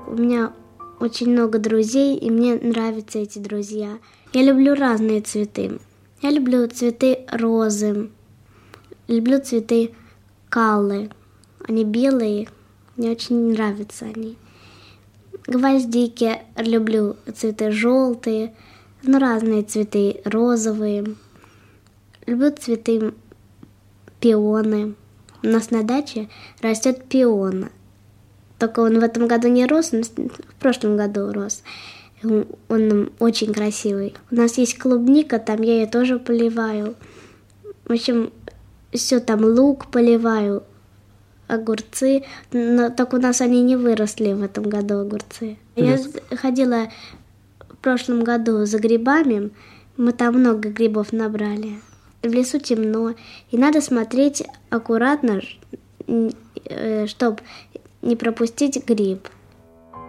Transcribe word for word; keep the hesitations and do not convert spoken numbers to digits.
У меня очень много друзей, и мне нравятся эти друзья. Я люблю разные цветы. Я люблю цветы розы, люблю цветы каллы. Они белые, мне очень нравятся они. Гвоздики люблю, цветы желтые, ну разные цветы, розовые. Люблю цветы пионы. У нас на даче растет пион. Только он в этом году не рос, но в прошлом году рос. Он очень красивый. У нас есть клубника, там я ее тоже поливаю. В общем, все там лук поливаю, огурцы. Но так у нас они не выросли в этом году, огурцы. Я ходила в прошлом году за грибами. Мы там много грибов набрали. В лесу темно, и надо смотреть аккуратно, чтобы не пропустить гриб.